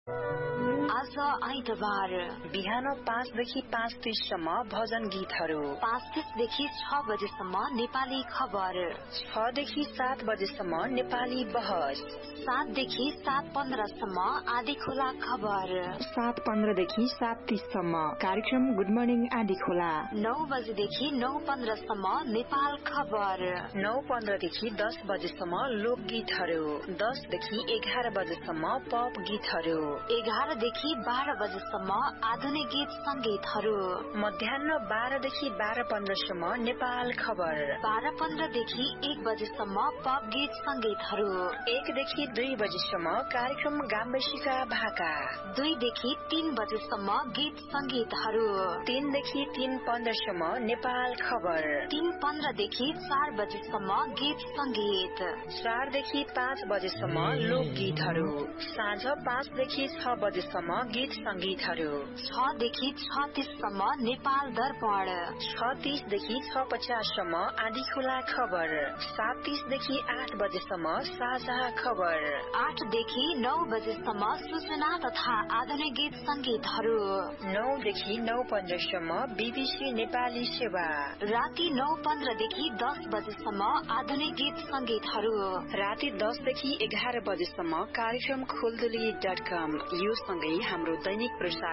आज आइतबार बिहान 5 देखि 5:30 सम्म भजन गीतहरू, 5:30 देखि 6 बजेसम्म नेपाली खबर, 6 देखि 7 बजेसम्म नेपाली बहस, 7 देखि 7:15 सम्म आदि खोला खबर, 7:15 देखि 7:30 सम्म कार्यक्रम गुड मर्निङ आदि खोला, 9 बजेदेखि 9:15 सम्म नेपाल खबर, 9:15 देखि 10 बजेसम्म लोकगीतहरू, 10 देखि 11 बजेसम्म पप गीतहरू, 11 देखि 12 बजेसम्म आधुनिक गीत संगीतहरू, मध्याह्न 12 देखि 12:15 सम्म नेपाल खबर, 12:15 देखि 1 बजेसम्म पप गीत संगीतहरू, 1 देखि 2 बजेसम्म कार्यक्रम गाम्बेसीका भाका, 2 देखि 3 बजेसम्म गीत संगीतहरू, 3 देखि 3:15 सम्म नेपाल खबर, 3:15 देखि 4 बजेसम्म गीत संगीत, 4 देखि 5 बजेसम्म लोकगीतहरू, साँझ 5 देखि 6 बजेसम्म गीत संगीतहरू, 6 देखि 6:30 सम्म नेपाल दर्पण, 6:30 देखि 6:50 सम्म आदि खोला खबर, 7:30 देखि 8 बजेसम्म साझा खबर, 8 देखि 9 बजेसम्म सूचना तथा आधुनिक गीत संगीतहरू, 9 देखि 9:15 सम्म बीबीसी नेपाली सेवा, राति 9:15 देखि 10 बजेसम्म आधुनिक गीत संगीतहरू, राति 10 देखि 11 बजेसम्म कार्यक्रम खोलदुली.com, यो सँगै हाम्रो दैनिक प्रसारण